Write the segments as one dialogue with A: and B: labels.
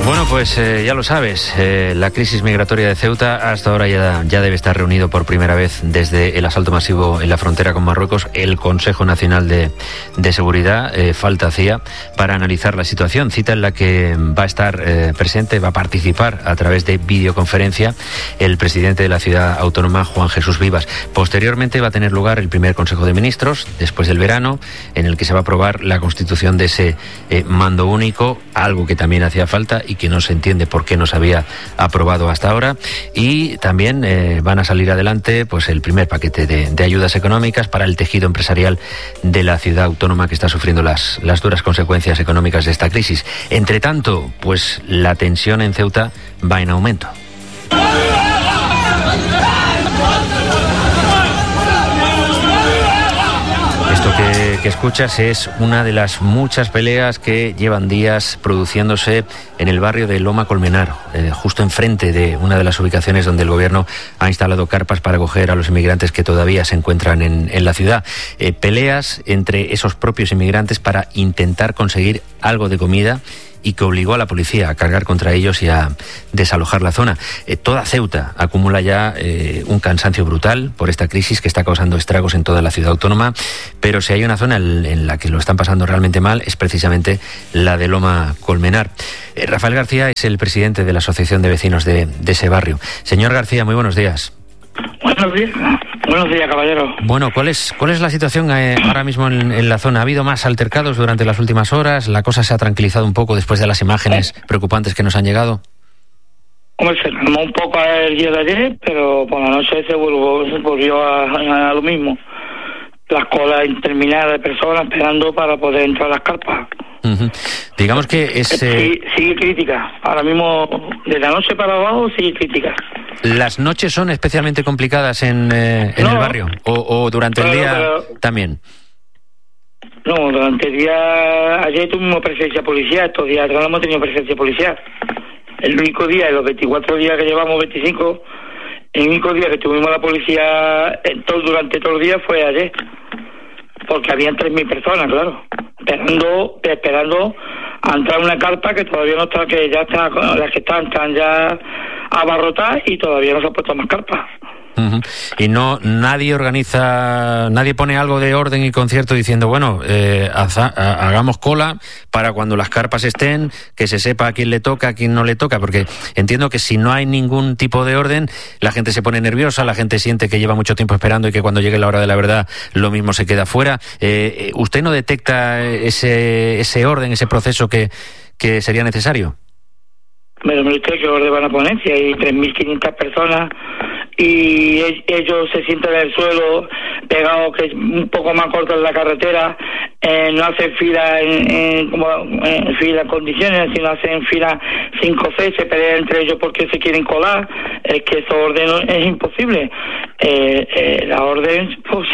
A: Bueno, pues ya lo sabes, la crisis migratoria de Ceuta hasta ahora ya debe estar reunido por primera vez desde el asalto masivo en la frontera con Marruecos el Consejo Nacional de Seguridad. Falta hacía para analizar la situación, cita en la que va a estar presente, va a participar a través de videoconferencia el presidente de la ciudad autónoma, Juan Jesús Vivas. Posteriormente va a tener lugar el primer Consejo de Ministros, después del verano, en el que se va a aprobar la constitución de ese mando único, algo que también hacía falta y que no se entiende por qué no se había aprobado hasta ahora. Y también van a salir adelante pues el primer paquete de ayudas económicas para el tejido empresarial de la ciudad autónoma, que está sufriendo las duras consecuencias económicas de esta crisis. Entre tanto, pues la tensión en Ceuta va en aumento. Esto que escuchas es una de las muchas peleas que llevan días produciéndose en el barrio de Loma Colmenar, justo enfrente de una de las ubicaciones donde el gobierno ha instalado carpas para acoger a los inmigrantes que todavía se encuentran en la ciudad. Peleas entre esos propios inmigrantes para intentar conseguir algo de comida y que obligó a la policía a cargar contra ellos y a desalojar la zona. Toda Ceuta acumula ya un cansancio brutal por esta crisis que está causando estragos en toda la ciudad autónoma, pero si hay una zona en la que lo están pasando realmente mal es precisamente la de Loma Colmenar. Rafael García es el presidente de la Asociación de Vecinos de ese barrio. Señor García, muy buenos días.
B: Buenos días, caballero.
A: Bueno, ¿cuál es la situación ahora mismo en la zona? ¿Ha habido más altercados durante las últimas horas? ¿La cosa se ha tranquilizado un poco después de las imágenes preocupantes que nos han llegado?
B: Hombre, se calmó un poco el día de ayer, pero por la noche se volvió a lo mismo. Las colas interminadas de personas esperando para poder entrar a las carpas.
A: Uh-huh. Digamos que
B: sigue crítica. Ahora mismo, de la noche para abajo, sigue crítica.
A: ¿Las noches son especialmente complicadas en el barrio? ¿O durante el día también?
B: No, durante el día... Ayer tuvimos presencia policial, estos días no hemos tenido presencia policial. El único día, de los 24 días que llevamos, 25, el único día que tuvimos la policía durante todo el día fue ayer. Porque habían 3.000 personas, claro, esperando a entrar a una carpa que todavía no está, que ya está, las que están ya abarrotadas y todavía no se ha puesto más carpas.
A: Uh-huh. Y nadie pone algo de orden y concierto diciendo, bueno, hagamos cola para cuando las carpas estén, que se sepa a quién le toca, a quién no le toca, porque entiendo que si no hay ningún tipo de orden, la gente se pone nerviosa, la gente siente que lleva mucho tiempo esperando y que cuando llegue la hora de la verdad lo mismo se queda fuera. ¿Usted no detecta ese orden, ese proceso que sería necesario?
B: Me usted que orden van a poner si hay 3.500 personas y ellos se sientan en el suelo pegados, que es un poco más corto en la carretera, no hacen fila en fila en condiciones, sino hacen fila 5 o 6, se pelean entre ellos porque se quieren colar. Es que esa orden es imposible. La orden, pues,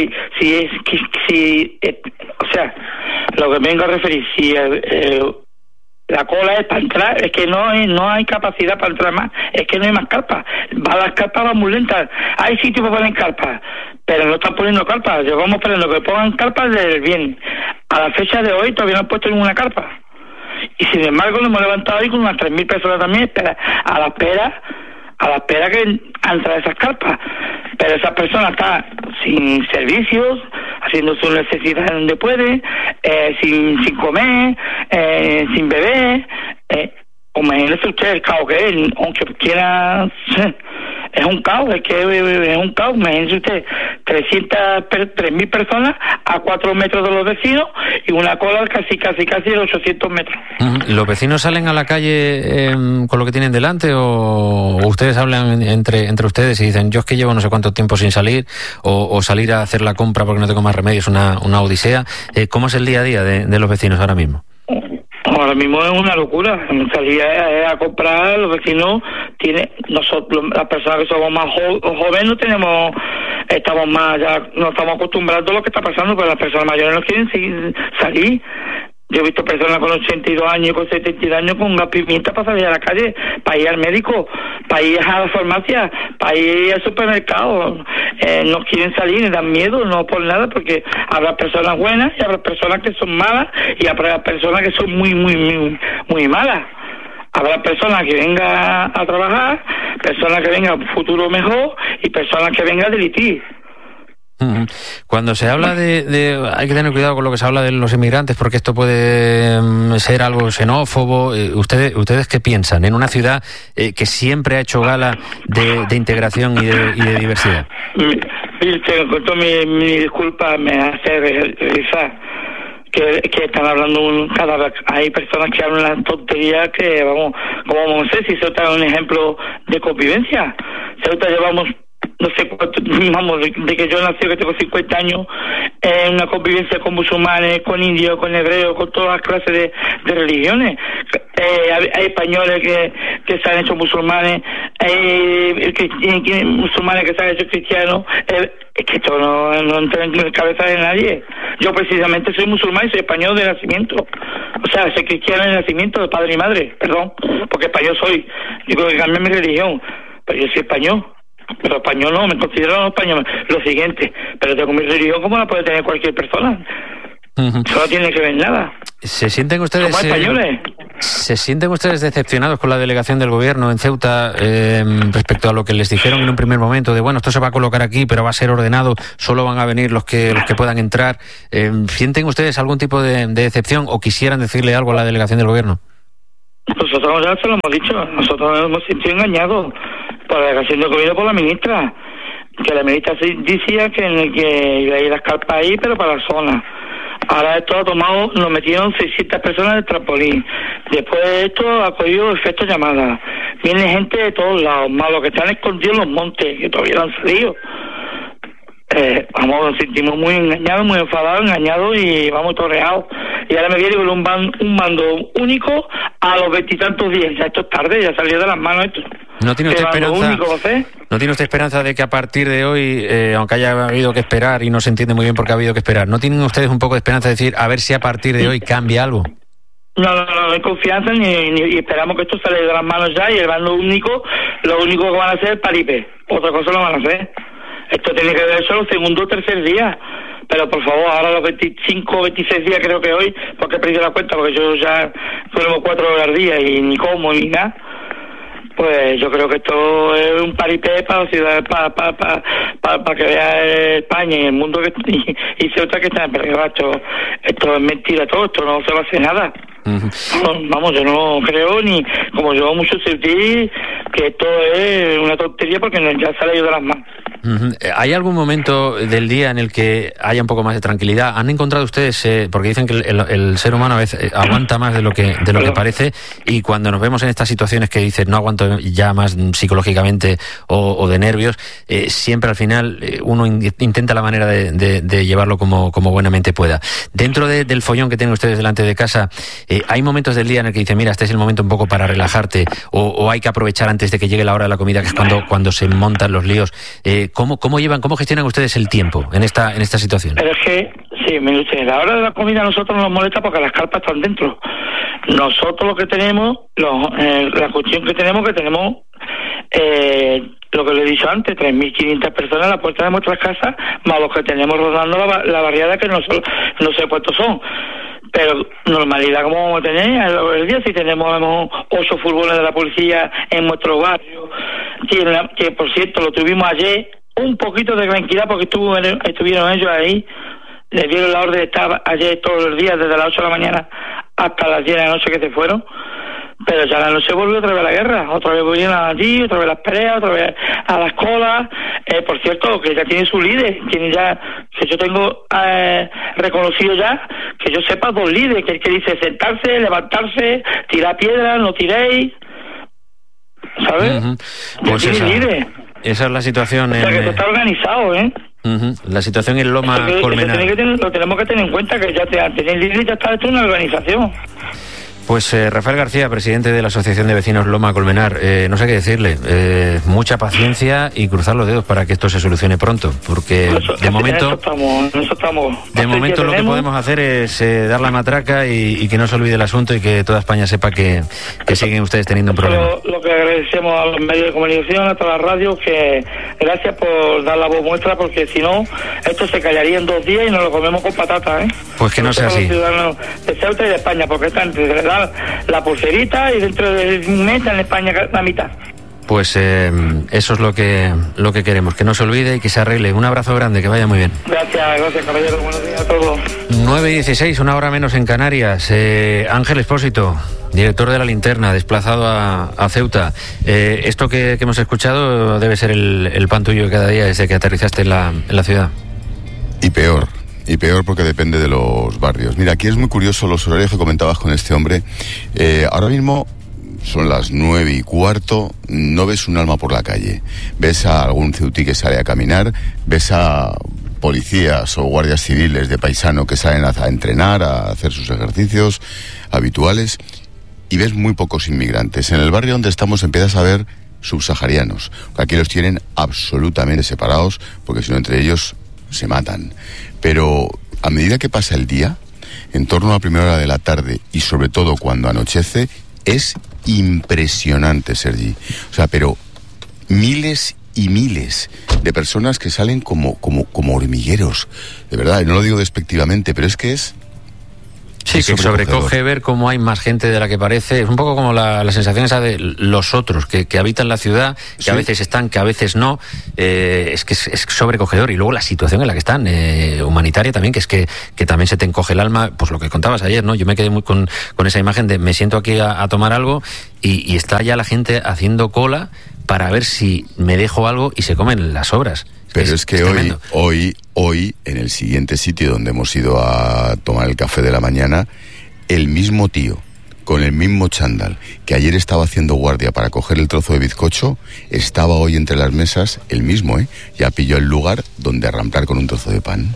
B: o sea, lo que vengo a referir, si la cola es para entrar, es que no hay capacidad para entrar más, es que no hay más carpas. Las carpas van muy lentas. Hay sitios para poner carpas, pero no están poniendo carpas. Llevamos esperando que pongan carpas desde el viernes. A la fecha de hoy todavía no han puesto ninguna carpa. Y sin embargo nos hemos levantado ahí con unas 3.000 personas también a la espera que entran esas carpas. Pero esas personas están sin servicios, haciendo sus necesidades donde pueden, sin comer, sin beber. Imagínese usted el caos que es, aunque quiera... Es un caos, es un caos. Imagínese usted 3.000 personas a 4 metros de los vecinos y una cola casi de 800 metros.
A: ¿Los vecinos salen a la calle con lo que tienen delante o ustedes hablan entre ustedes y dicen, yo es que llevo no sé cuánto tiempo sin salir, o salir a hacer la compra porque no tengo más remedio, es una odisea? ¿Cómo es el día a día de los vecinos ahora mismo?
B: Ahora mismo es una locura. Salir a comprar, los vecinos nosotros, las personas que somos más jóvenes, no estamos acostumbrados a lo que está pasando, pero las personas mayores no quieren salir. Yo he visto personas con 82 años, con 72 años, con una pimienta para salir a la calle, para ir al médico, para ir a la farmacia, para ir al supermercado. No quieren salir, les dan miedo, no por nada, porque habrá personas buenas y habrá personas que son malas y habrá personas que son muy, muy, muy, muy malas. Habrá personas que vengan a trabajar, personas que vengan a un futuro mejor y personas que vengan a delinquir.
A: Cuando se habla hay que tener cuidado con lo que se habla de los inmigrantes, porque esto puede ser algo xenófobo. ¿Ustedes qué piensan en una ciudad que siempre ha hecho gala de integración y de diversidad?
B: Con toda mi disculpa, me hace revisar que están hablando cada vez. Hay personas que hablan las tonterías que, vamos, como no sé si Ceuta es un ejemplo de convivencia. Ceuta llevamos no sé cuánto, vamos, de que yo nací, que tengo 50 años, en una convivencia con musulmanes, con indios, con hebreos, con todas las clases de religiones. Hay españoles que se han hecho musulmanes, hay musulmanes que se han hecho cristianos. Es que esto no entra en la cabeza de nadie. Yo precisamente soy musulmán y soy español de nacimiento. O sea, soy cristiano de nacimiento, de padre y madre, perdón, porque español soy. Yo creo que cambié mi religión, pero yo soy español. Pero español no, me considero no español. Lo siguiente, pero tengo mi religión como la puede tener cualquier persona. Eso no tiene que ver nada.
A: ¿Se sienten ustedes
B: como españoles?
A: ¿Se sienten ustedes decepcionados con la delegación del gobierno en Ceuta respecto a lo que les dijeron en un primer momento de, bueno, esto se va a colocar aquí, pero va a ser ordenado, solo van a venir los que puedan entrar? ¿Sienten ustedes algún tipo de decepción o quisieran decirle algo a la delegación del gobierno?
B: Nosotros ya se lo hemos dicho, nosotros nos hemos sentido engañados por la delegación del gobierno, por la ministra, que la ministra decía que iba a ir a las carpas ahí, pero para la zona. Ahora esto ha tomado, nos metieron 600 personas del trampolín. Después de esto ha cogido efecto llamada. Viene gente de todos lados, más los que están escondidos en los montes, que todavía no han salido. Nos sentimos muy engañados, muy engañados y vamos torreados. Y ahora me viene con un mando único a los 20 y tantos días. Ya esto es tarde, ya salió de las manos esto.
A: ¿No tiene usted esperanza de que a partir de hoy, aunque haya habido que esperar y no se entiende muy bien por qué ha habido que esperar, ¿no tienen ustedes un poco de esperanza de decir, a ver si a partir de hoy cambia algo?
B: No hay confianza ni esperamos que esto salga de las manos ya, y el mando único, lo único que van a hacer es paripé. Otra cosa no van a hacer. Esto tiene que ver solo segundo o tercer día. Pero por favor, ahora los 25 o 26 días creo que hoy, porque he perdido la cuenta, porque yo ya duermo 4 horas al día y ni como ni nada. Pues yo creo que esto es un paripé para la ciudad, para que vea España y el mundo y Ceuta que está en peligro. Esto es mentira todo, esto no se va a hacer nada. Vamos, yo no creo, ni como yo mucho sentí, que esto es una tontería porque ya se ha ido de las manos.
A: ¿Hay algún momento del día en el que haya un poco más de tranquilidad? ¿Han encontrado ustedes, porque dicen que el ser humano a veces aguanta más de lo que parece, y cuando nos vemos en estas situaciones que dicen no aguanto ya más psicológicamente o de nervios, siempre al final uno intenta la manera de llevarlo como buenamente pueda? Dentro del follón que tienen ustedes delante de casa, ¿hay momentos del día en el que dicen, mira, este es el momento un poco para relajarte, o hay que aprovechar antes de que llegue la hora de la comida, que es cuando se montan los líos? ¿Cómo gestionan ustedes el tiempo en esta situación?
B: Pero es que, sí, la hora de la comida a nosotros nos molesta porque las carpas están dentro. Nosotros lo que tenemos, la cuestión que tenemos lo que le he dicho antes, 3.500 personas a la puerta de nuestras casas, más los que tenemos rodando la barriada, que no sé cuántos son. Pero normalidad como vamos a tener el día, si tenemos 8 furgones de la policía en nuestro barrio, que por cierto lo tuvimos ayer, un poquito de tranquilidad porque estuvieron ellos ahí, les dieron la orden de estar ayer todos los días, desde las 8 de la mañana hasta las 10 de la noche que se fueron. Pero ya la noche volvió otra vez la guerra, otra vez volvieron allí, otra vez las peleas, otra vez a las colas. Por cierto, que ya tiene su líder, que yo tengo reconocido ya, que yo sepa 2 líderes, que el que dice sentarse, levantarse, tirar piedras, no tiréis, ¿sabes?
A: Pues esa es la situación.
B: O sea, que esto está organizado,
A: La situación en Loma Colmenar.
B: Lo tenemos que tener en cuenta, que ya tener líder ya está hecho una organización.
A: Pues Rafael García, presidente de la Asociación de Vecinos Loma Colmenar, no sé qué decirle, mucha paciencia y cruzar los dedos para que esto se solucione pronto, porque de momento lo que podemos hacer es dar la matraca y que no se olvide el asunto y que toda España sepa que siguen ustedes teniendo un problema.
B: Lo que agradecemos a los medios de comunicación, a todas las radios, que gracias por dar la voz muestra, porque si no, esto se callaría en 2 días y nos lo comemos con patatas,
A: Pues que no sea así.
B: Los ciudadanos de Ceuta y de España, porque están entre dan la pulserita y dentro de un mes en España la mitad.
A: Pues eso es lo que queremos, que no se olvide y que se arregle. Un abrazo grande, que vaya muy bien.
B: Gracias, caballero. Buenos días a todos.
A: 9:16, una hora menos en Canarias. Ángel Expósito, director de La Linterna, desplazado a Ceuta. Esto que hemos escuchado debe ser el pan tuyo cada día desde que aterrizaste en la ciudad.
C: Y peor porque depende de los barrios. Mira, aquí es muy curioso los horarios que comentabas con este hombre. Ahora mismo son las 9:15, no ves un alma por la calle. Ves a algún ceutí que sale a caminar, ves a policías o guardias civiles de paisano que salen a entrenar, a hacer sus ejercicios habituales, y ves muy pocos inmigrantes. En el barrio donde estamos empiezas a ver subsaharianos. Aquí los tienen absolutamente separados, porque si no entre ellos se matan. Pero a medida que pasa el día, en torno a la primera hora de la tarde y sobre todo cuando anochece, es impresionante, Sergi. O sea, pero miles y miles de personas que salen como hormigueros. De verdad, y no lo digo despectivamente, pero es que es...
A: Sí, que sobrecoge ver cómo hay más gente de la que parece. Es un poco como la sensación esa de los otros que habitan la ciudad, que sí, a veces están, que a veces no. Es que es sobrecogedor. Y luego la situación en la que están, humanitaria también, que es que también se te encoge el alma. Pues lo que contabas ayer, ¿no? Yo me quedé muy con esa imagen de me siento aquí a tomar algo y está ya la gente haciendo cola para ver si me dejo algo y se comen las sobras.
C: Pero es que hoy, en el siguiente sitio donde hemos ido a tomar el café de la mañana, el mismo tío, con el mismo chándal, que ayer estaba haciendo guardia para coger el trozo de bizcocho, estaba hoy entre las mesas, el mismo, ya pilló el lugar donde arrancar con un trozo de pan.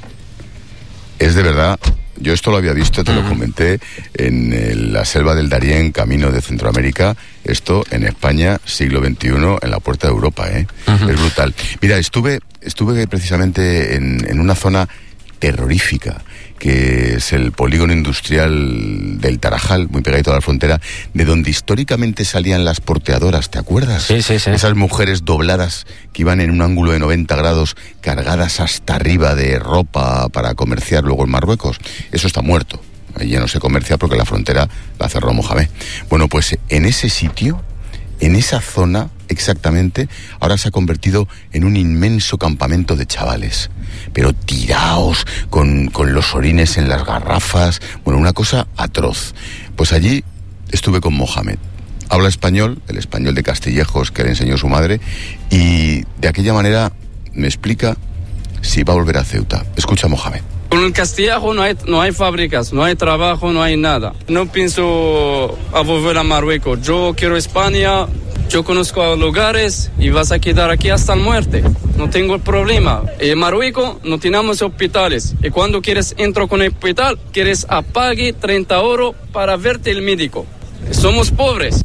C: Es de verdad... Yo esto lo había visto, te lo comenté, en la selva del Darién, camino de Centroamérica. Esto en España, siglo XXI, en la puerta de Europa, Es brutal. Mira, estuve precisamente en una zona terrorífica, que es el polígono industrial del Tarajal, muy pegadito a la frontera, de donde históricamente salían las porteadoras, ¿te acuerdas?
A: Sí.
C: Esas mujeres dobladas que iban en un ángulo de 90 grados, cargadas hasta arriba de ropa para comerciar luego en Marruecos. Eso está muerto. Allí ya no se comercia porque la frontera la cerró Mohamed. Bueno, pues en ese sitio, en esa zona exactamente, ahora se ha convertido en un inmenso campamento de chavales, pero tiraos con los orines en las garrafas. Bueno, una cosa atroz. Pues allí estuve con Mohamed. Habla español, el español de Castillejos que le enseñó su madre, y de aquella manera me explica si va a volver a Ceuta. Escucha, Mohamed.
D: Con el Castillejo no hay fábricas, no hay trabajo, no hay nada. No pienso a volver a Marruecos. Yo quiero España, yo conozco lugares y vas a quedar aquí hasta la muerte. No tengo el problema. En Marruecos no tenemos hospitales. Y cuando quieres entrar con el hospital, quieres apague 30 euros para verte el médico. Somos pobres.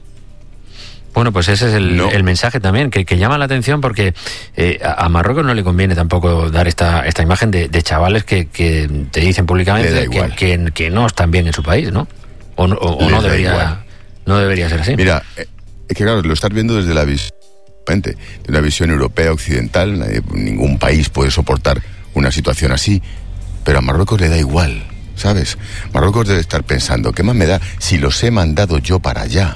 A: Bueno, pues ese es el mensaje también, que llama la atención, porque a Marruecos no le conviene tampoco dar esta imagen de chavales que te dicen públicamente que no están bien en su país, ¿no? O no debería ser así.
C: Mira, es que claro, lo estás viendo desde la visión de una visión europea, occidental. Ningún país puede soportar una situación así, pero a Marruecos le da igual, ¿sabes? Marruecos debe estar pensando, ¿qué más me da si los he mandado yo para allá?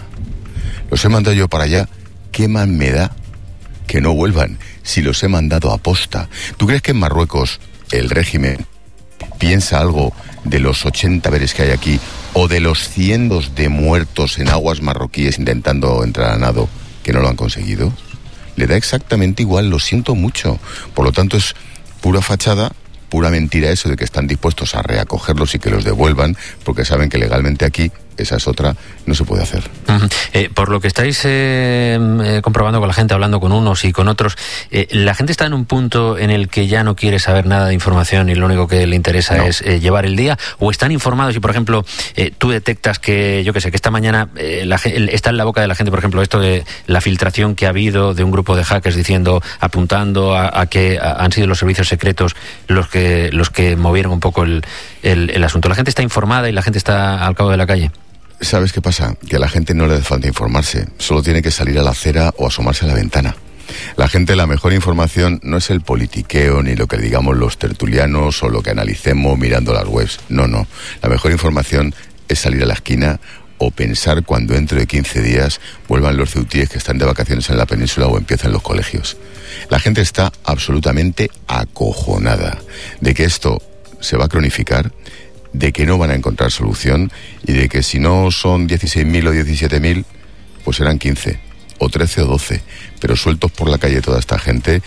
C: ¿Qué más me da que no vuelvan si los he mandado a posta? ¿Tú crees que en Marruecos el régimen piensa algo de los 80 veres que hay aquí o de los cientos de muertos en aguas marroquíes intentando entrar a nado que no lo han conseguido? Le da exactamente igual, lo siento mucho. Por lo tanto, es pura fachada, pura mentira eso de que están dispuestos a reacogerlos y que los devuelvan, porque saben que legalmente aquí, esa es otra, no se puede hacer.
A: Por lo que estáis comprobando con la gente, hablando con unos y con otros, ¿la gente está en un punto en el que ya no quiere saber nada de información y lo único que le interesa es llevar el día? ¿O están informados y, por ejemplo, tú detectas que, yo qué sé, que esta mañana está en la boca de la gente, por ejemplo, esto de la filtración que ha habido de un grupo de hackers apuntando a que han sido los servicios secretos los que movieron un poco el asunto? ¿La gente está informada y la gente está al cabo de la calle?
C: ¿Sabes qué pasa? Que a la gente no le hace falta informarse, solo tiene que salir a la acera o asomarse a la ventana. La gente, la mejor información no es el politiqueo, ni lo que digamos los tertulianos o lo que analicemos mirando las webs. No. La mejor información es salir a la esquina o pensar cuando dentro de 15 días vuelvan los ceutíes que están de vacaciones en la península o empiezan los colegios. La gente está absolutamente acojonada de que esto se va a cronificar, de que no van a encontrar solución y de que si no son 16.000 o 17.000, pues serán 15 o 13 o 12. Pero sueltos por la calle toda esta gente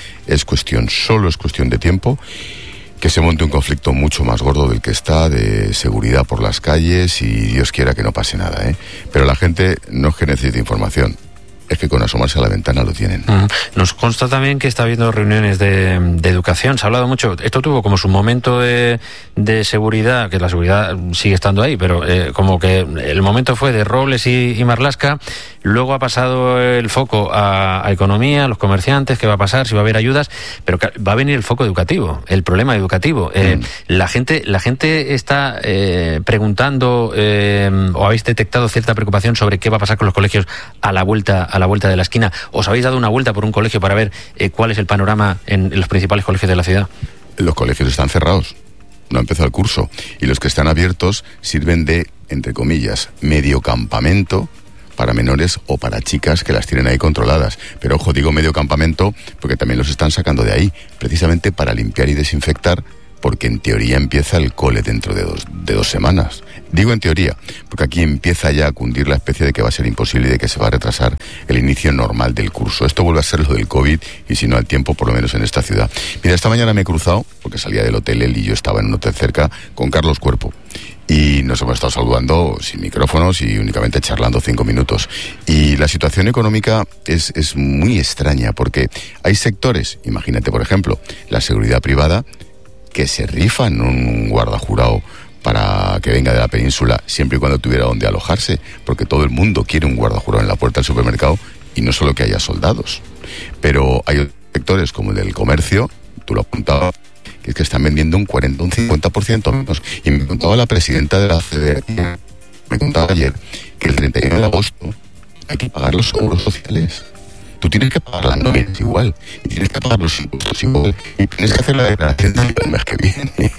C: solo es cuestión de tiempo, que se monte un conflicto mucho más gordo del que está, de seguridad por las calles, y Dios quiera que no pase nada, ¿eh? Pero la gente no es que necesite información, es que con asomarse a la ventana lo tienen.
A: Nos consta también que está habiendo reuniones de educación. Se ha hablado mucho. Esto tuvo como su momento de seguridad, que la seguridad sigue estando ahí, pero como que el momento fue de Robles y Marlaska. Luego ha pasado el foco a economía, a los comerciantes, qué va a pasar, si va a haber ayudas, pero va a venir el foco educativo, el problema educativo. La gente está preguntando, o habéis detectado cierta preocupación sobre qué va a pasar con los colegios a la vuelta de la esquina. ¿Os habéis dado una vuelta por un colegio para ver cuál es el panorama en los principales colegios de la ciudad?
C: Los colegios están cerrados, no ha empezado el curso, y los que están abiertos sirven de, entre comillas, medio campamento para menores o para chicas que las tienen ahí controladas. Pero ojo, digo medio campamento porque también los están sacando de ahí, precisamente para limpiar y desinfectar, porque en teoría empieza el cole dentro de dos semanas. Digo en teoría, porque aquí empieza ya a cundir la especie de que va a ser imposible y de que se va a retrasar el inicio normal del curso. Esto vuelve a ser lo del COVID, y si no al tiempo, por lo menos en esta ciudad. Mira, esta mañana me he cruzado, porque salía del hotel él y yo estaba en un hotel cerca, con Carlos Cuerpo. Y nos hemos estado saludando sin micrófonos y únicamente charlando 5 minutos. Y la situación económica es muy extraña, porque hay sectores, imagínate por ejemplo, la seguridad privada, que se rifan un guardajurado para que venga de la península siempre y cuando tuviera donde alojarse, porque todo el mundo quiere un guardajurado en la puerta del supermercado, y no solo que haya soldados. Pero hay sectores como el del comercio, tú lo apuntabas, que es que están vendiendo un 40, un 50% menos. Y me contaba la presidenta de la CDE, me contaba ayer, que el 31 de agosto hay que pagar los seguros sociales. Tú tienes que pagar las nóminas igual, y tienes que pagar los impuestos igual, y tienes que hacer la declaración del mes que viene.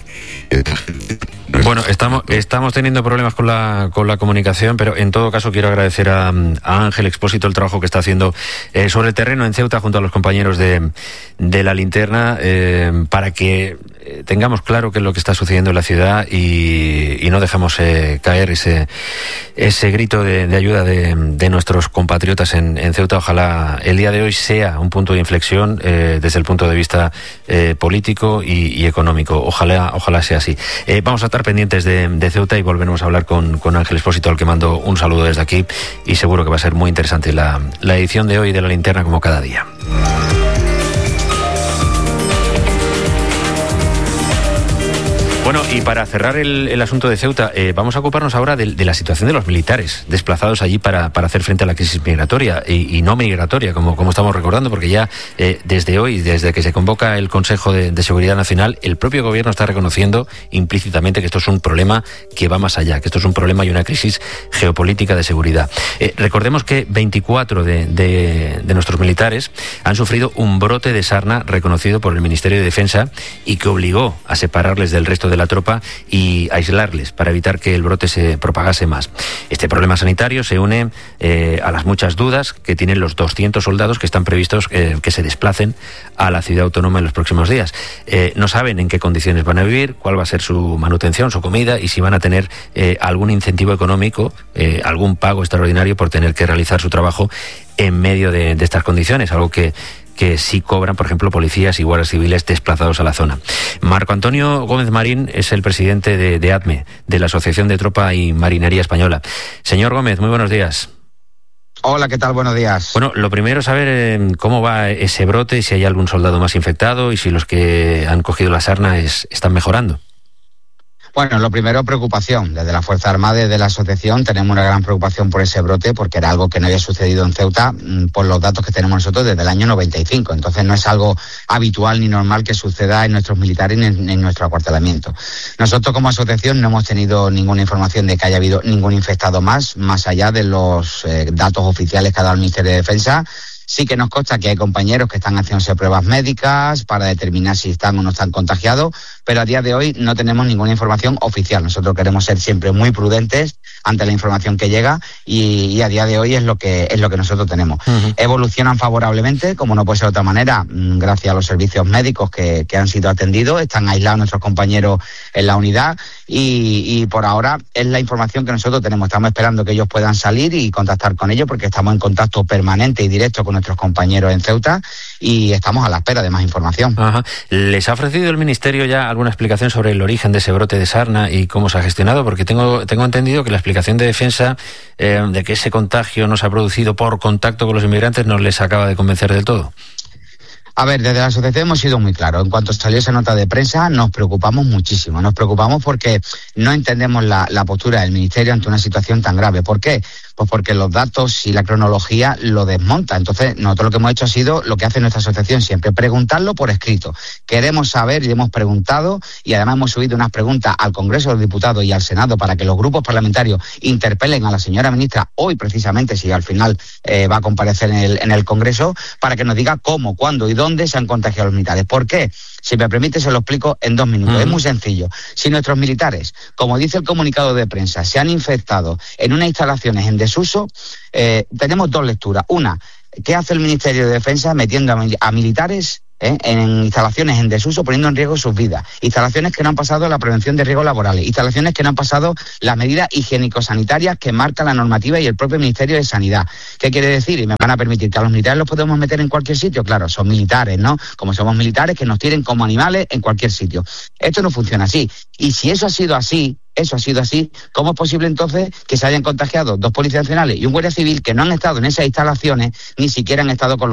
A: Bueno, estamos teniendo problemas con la comunicación, pero en todo caso quiero agradecer a Ángel Expósito el trabajo que está haciendo sobre el terreno en Ceuta junto a los compañeros de La Linterna, para que tengamos claro qué es lo que está sucediendo en la ciudad y no dejemos caer ese grito de ayuda de nuestros compatriotas en Ceuta. Ojalá el día de hoy sea un punto de inflexión desde el punto de vista político y económico. Ojalá sea así. Vamos a estar pendientes de Ceuta y volveremos a hablar con Ángel Expósito, al que mando un saludo desde aquí, y seguro que va a ser muy interesante la edición de hoy de La Linterna, como cada día. Bueno, y para cerrar el asunto de Ceuta, vamos a ocuparnos ahora de la situación de los militares desplazados allí para hacer frente a la crisis migratoria y no migratoria, como estamos recordando, porque ya desde hoy, desde que se convoca el Consejo de Seguridad Nacional, el propio gobierno está reconociendo implícitamente que esto es un problema que va más allá, que esto es un problema y una crisis geopolítica de seguridad. Recordemos que 24 de nuestros militares han sufrido un brote de sarna reconocido por el Ministerio de Defensa y que obligó a separarles del resto de la tropa y aislarles para evitar que el brote se propagase más. Este problema sanitario se une a las muchas dudas que tienen los 200 soldados que están previstos que se desplacen a la ciudad autónoma en los próximos días. No saben en qué condiciones van a vivir, cuál va a ser su manutención, su comida, y si van a tener algún incentivo económico, algún pago extraordinario por tener que realizar su trabajo en medio de estas condiciones, algo que sí cobran, por ejemplo, policías y guardias civiles desplazados a la zona. Marco Antonio Gómez Marín es el presidente de ATME, de la Asociación de Tropa y Marinería Española. Señor Gómez, muy buenos días.
E: Hola, ¿qué tal? Buenos días.
A: Bueno, lo primero es saber cómo va ese brote, si hay algún soldado más infectado y si los que han cogido la sarna están mejorando.
E: Bueno, lo primero, preocupación. Desde la Fuerza Armada y de la asociación tenemos una gran preocupación por ese brote, porque era algo que no había sucedido en Ceuta por los datos que tenemos nosotros desde el año 95. Entonces no es algo habitual ni normal que suceda en nuestros militares ni en nuestro acuartelamiento. Nosotros como asociación no hemos tenido ninguna información de que haya habido ningún infectado más allá de los datos oficiales que ha dado el Ministerio de Defensa. Sí que nos consta que hay compañeros que están haciéndose pruebas médicas para determinar si están o no están contagiados, pero a día de hoy no tenemos ninguna información oficial. Nosotros queremos ser siempre muy prudentes ante la información que llega y a día de hoy es lo que nosotros tenemos. Evolucionan favorablemente, como no puede ser de otra manera, gracias a los servicios médicos que han sido atendidos, están aislados nuestros compañeros en la unidad y por ahora es la información que nosotros tenemos. Estamos esperando que ellos puedan salir y contactar con ellos porque estamos en contacto permanente y directo con nuestros compañeros en Ceuta y estamos a la espera de más información.
A: Ajá. ¿Les ha ofrecido el Ministerio ya alguna explicación sobre el origen de ese brote de sarna y cómo se ha gestionado? Porque tengo entendido que la explicación de Defensa de que ese contagio no se ha producido por contacto con los inmigrantes no les acaba de convencer del todo.
E: A ver, desde la asociación hemos sido muy claros. En cuanto salió esa nota de prensa, nos preocupamos muchísimo. Nos preocupamos porque no entendemos la postura del Ministerio ante una situación tan grave. ¿Por qué? Pues porque los datos y la cronología lo desmonta. Entonces, nosotros lo que hemos hecho ha sido lo que hace nuestra asociación siempre, preguntarlo por escrito. Queremos saber y hemos preguntado y además hemos subido unas preguntas al Congreso de los Diputados y al Senado para que los grupos parlamentarios interpelen a la señora ministra hoy precisamente, si al final va a comparecer en el Congreso, para que nos diga cómo, cuándo y dónde se han contagiado los militares. ¿Por qué? Si me permite, se lo explico en 2 minutos. Es muy sencillo. Si nuestros militares, como dice el comunicado de prensa, se han infectado en unas instalaciones en desuso, tenemos 2 lecturas. Una, ¿qué hace el Ministerio de Defensa metiendo a militares en instalaciones en desuso, poniendo en riesgo sus vidas? Instalaciones que no han pasado la prevención de riesgos laborales, instalaciones que no han pasado las medidas higiénico-sanitarias que marca la normativa y el propio Ministerio de Sanidad. ¿Qué quiere decir? Y me van a permitir que a los militares los podemos meter en cualquier sitio. Claro, son militares, ¿no? Como somos militares, que nos tiren como animales en cualquier sitio. Esto no funciona así. Y si eso ha sido así, ¿cómo es posible entonces que se hayan contagiado 2 policías nacionales y un guardia civil que no han estado en esas instalaciones, ni siquiera han estado con los